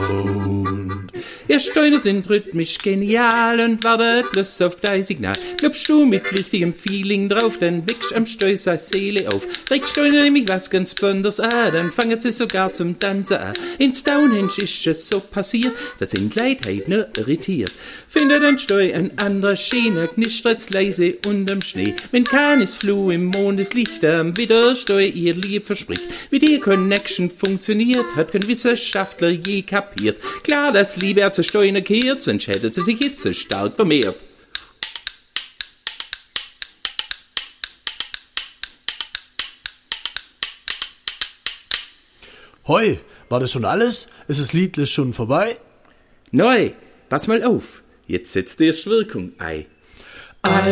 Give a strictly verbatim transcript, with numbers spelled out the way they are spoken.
Sound. Ihr Steine sind rhythmisch genial und wartet bloß auf dein Signal. Glaubst du mit richtigem Feeling drauf, dann wächst am Steu seine Seele auf. Trägt Steine nämlich was ganz Besonderes an, dann fangen sie sogar zum Tanzen an. In Stonehenge ist es so passiert, dass ihn die Leute heute nur irritiert. Findet ein Steu an anderer Schiene, knistert's leise unterm Schnee. Wenn keines Floh im Mondeslicht am Widersteu ihr Lieb verspricht. Wie die Connection funktioniert, hat kein Wissenschaftler je kapiert. Klar, dass Liebe zu Steine kehrt, sonst hätte sie sich jetzt so stark vermehrt. Hoi, war das schon alles? Ist das Lied schon vorbei? Neu, pass mal auf, jetzt setzt erst Wirkung ein.